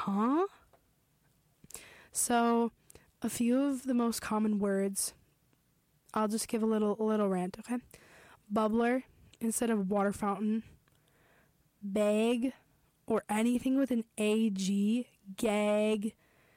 huh? So, a few of the most common words, I'll just give a little rant, okay? Bubbler instead of water fountain. Bag or anything with an AG. Gag.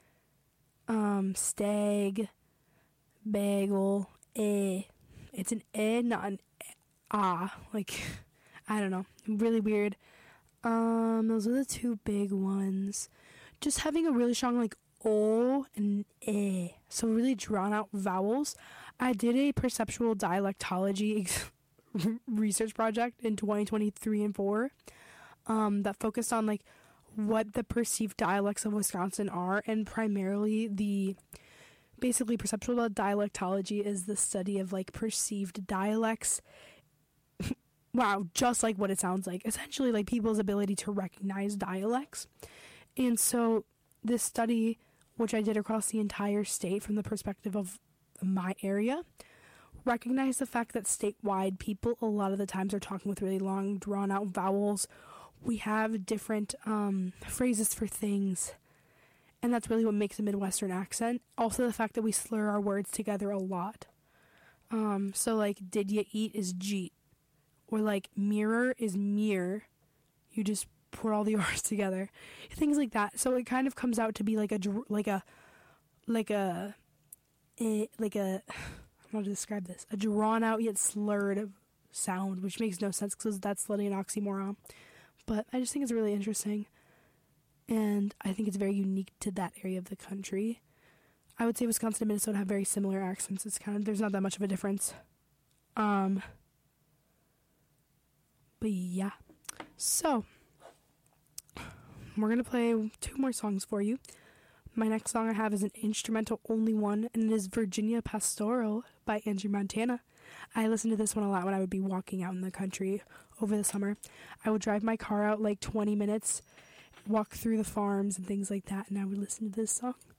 Stag. Bagel. It's an not an like, I don't know. Really weird. Those are the two big ones. Just having a really strong, like, O and E. So really drawn out vowels. I did a perceptual dialectology research project in 2023 and 4 that focused on, like, what the perceived dialects of Wisconsin are, and primarily basically perceptual dialectology is the study of, like, perceived dialects. Wow, just like what it sounds like. Essentially, like, people's ability to recognize dialects. And so this study, which I did across the entire state from the perspective of my area, recognized the fact that statewide people a lot of the times are talking with really long, drawn-out vowels. We have different phrases for things, and that's really what makes a Midwestern accent. Also, the fact that we slur our words together a lot. So, like, did you eat is jeet. Or, like, mirror is mirror. You just put all the R's together. Things like that. So it kind of comes out to be like how to describe this? A drawn out yet slurred sound, which makes no sense because that's literally an oxymoron. But I just think it's really interesting. And I think it's very unique to that area of the country. I would say Wisconsin and Minnesota have very similar accents. There's not that much of a difference. But yeah. So, we're going to play 2 more songs for you. My next song I have is an instrumental only one, and it is Virginia Pastoral by Andrew Montana. I listened to this one a lot when I would be walking out in the country over the summer. I would drive my car out like 20 minutes, walk through the farms and things like that, and I would listen to this song.